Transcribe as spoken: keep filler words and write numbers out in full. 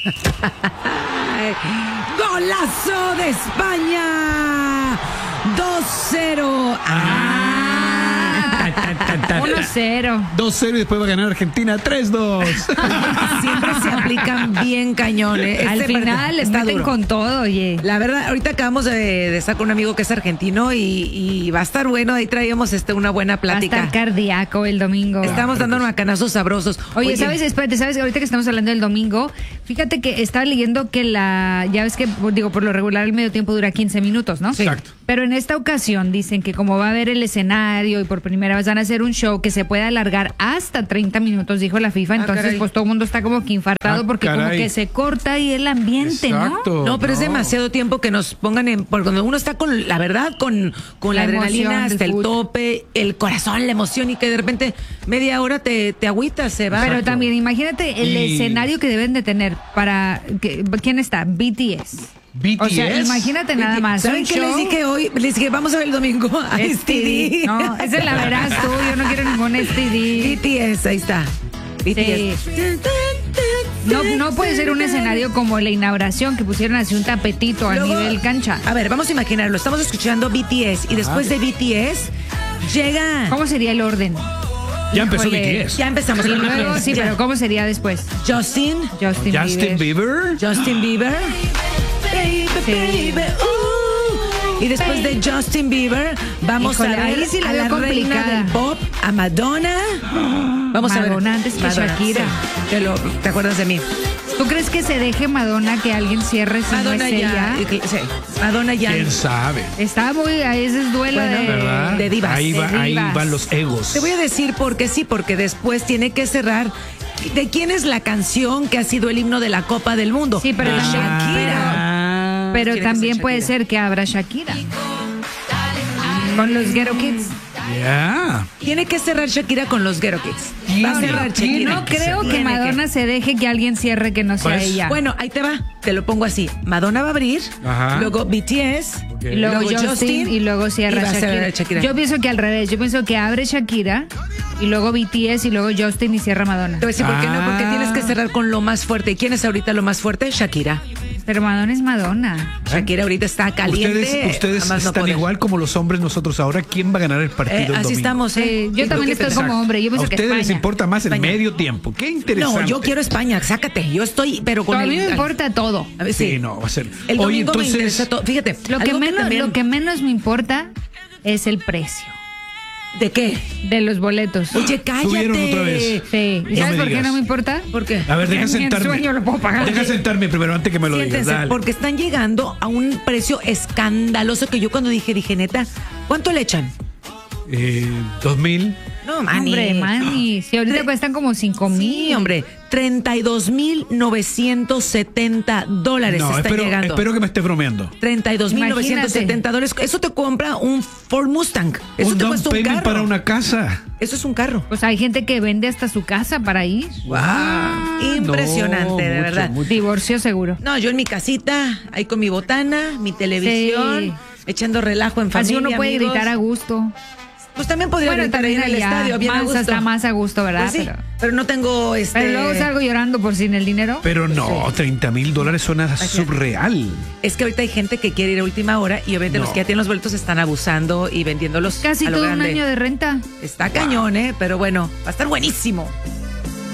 ¡Golazo de España! dos cero. ¡Ah! uno cero. dos cero y después va a ganar Argentina tres dos. Siempre se aplican bien cañones. Al Este final les está meten duro. con todo, oye. La verdad, ahorita acabamos de, de estar con un amigo que es argentino y, y va a estar bueno. Ahí traíamos este, una buena Va a plática. estar cardíaco el domingo. Estamos dando macanazos sabrosos. Oye, ¿sabes? Espérate, ¿sabes? Ahorita que estamos hablando del domingo, fíjate que estaba leyendo que la, ya ves que, digo, por lo regular el medio tiempo dura quince minutos, ¿no? Sí. Exacto. Pero en esta ocasión dicen que como va a haber el escenario y por primera vez van a hacer un show que se puede alargar hasta treinta minutos, dijo la FIFA, entonces caray. pues todo el mundo está como que infartado Ah, porque como caray. que se corta ahí el ambiente, Exacto. No, pero es demasiado tiempo que nos pongan en. Porque cuando uno está con, la verdad, con, con la, La adrenalina emoción hasta del el fútbol. tope, el corazón, la emoción y que de repente media hora te, te agüitas, se va. ¿no? Pero también imagínate el Y- escenario que deben de tener para... Que, ¿quién está? B T S. B T S. O sea, imagínate nada más. ¿Saben un qué les show- dije hoy? Les dije, vamos a ver el domingo a S S T T D. No, esa la verás tú, yo no quiero ningún S T D. B T S, ahí está. B T S. No, no puede ser un escenario como la inauguración que pusieron así un tapetito a Luego, nivel cancha. A ver, vamos a imaginarlo. Estamos escuchando B T S y después de B T S llega. ¿Cómo sería el orden? Ya empezó Híjole. B T S. Ya empezamos Y con luego, B T S. sí, Ya. pero ¿cómo sería después? Justin. Justin, Justin Bieber. Justin Bieber. Baby, Sí. baby, uh. Y después de Justin Bieber, vamos Híjole, a ver ahí sí la a veo la reina complicada. del pop, a Madonna. Vamos Madonna a ver. antes que Shakira. sí. Te, lo- ¿te acuerdas de mí? ¿Tú crees que se deje Madonna que alguien cierre si Madonna no es ya. ella? Sí. Madonna ya. ¿Quién sabe? Está muy... Ese es duelo Bueno, de... ¿Verdad? de divas, Ahí, va- de ahí divas. van los egos. Te voy a decir por qué sí, porque después tiene que cerrar. ¿De quién es la canción que ha sido el himno de la Copa del Mundo? Sí, pero de también- Shakira. Ah. Pero Tiene que también ser puede Shakira. ser que abra Shakira. Con los Ghetto Kids. Ya. Tiene que cerrar Shakira con los Ghetto Kids. Va a Tiene- cerrar tiene Shakira. No creo que Tiene Madonna se deje que alguien cierre que no sea Pues, ella. Bueno, ahí te va. Te lo pongo así. Madonna va a abrir, Ajá. luego B T S, Ok. Y luego, Justin, y luego cierra y va a cerrar Shakira. Shakira. Yo pienso que al revés, yo pienso que abre Shakira y luego B T S y luego Justin y cierra Madonna. Te voy a decir por qué no, porque Ah. tienes que cerrar con lo más fuerte. ¿Y quién es ahorita lo más fuerte? Shakira. Pero Madonna es Madonna. Shakira ahorita está caliente. Ustedes, ustedes a más no están poder. igual como los hombres nosotros ahora. ¿Quién va a ganar el partido Eh, el así domingo? estamos, ¿eh? Sí, yo ¿Y tú también qué estoy piensas? como hombre. Yo A pienso que ustedes les España. importa más el España. medio tiempo. Qué interesante. No, yo quiero España, sácate. Yo estoy, pero con A el. mí me importa todo. A ver, Sí, sí. no, va a ser. El Oye, domingo me entonces, interesa todo. Fíjate, Lo que, algo menos, también- lo que menos me importa es el precio ¿De qué? de los boletos. Oye, cállate. Subieron otra vez. Sí. ¿Y No sabes me por qué digas. no me importa? ¿Por qué? A ver, deja Ni en sentarme. sueño lo puedo pagar. Deja sentarme primero antes que me lo digas. Siéntense, Dale. porque están llegando a un precio escandaloso que yo cuando dije, dije, neta, ¿cuánto le echan? Eh, dos mil. No, mani. Hombre, mani. Si ahorita Tre- cuestan como cinco mil. Sí, hombre, treinta y dos mil novecientos setenta dólares No, están espero, llegando. espero que me esté bromeando. treinta y dos mil novecientos setenta dólares. Eso te compra un Ford Mustang. Eso un te down cuesta un payment carro. para una casa. Eso es un carro. Pues hay gente que vende hasta su casa para ir. Wow. Impresionante, No, de mucho, verdad. mucho. Divorcio seguro. No, yo en mi casita, ahí con mi botana, mi televisión, Sí. echando relajo en Así familia. uno puede amigos. gritar a gusto. Pues también podría Bueno, gritar ahí en también el allá, estadio, bien a más, gusto. hasta más a gusto, ¿verdad? Pues sí, pero, pero no tengo este. pero luego salgo llorando por sin el dinero. Pero no, treinta mil dólares suena subreal. Es que ahorita hay gente que quiere ir a última hora y obviamente No. los que ya tienen los boletos están abusando y vendiéndolos Casi a lo todo un grande. año de renta. Está cañón, ¿eh? Pero bueno, va a estar buenísimo.